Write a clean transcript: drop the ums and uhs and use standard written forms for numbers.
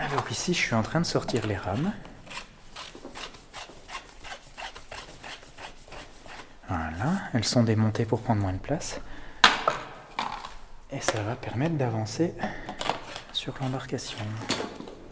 Alors ici, je suis en train de sortir les rames. Voilà, elles sont démontées pour prendre moins de place. Et ça va permettre d'avancer sur l'embarcation.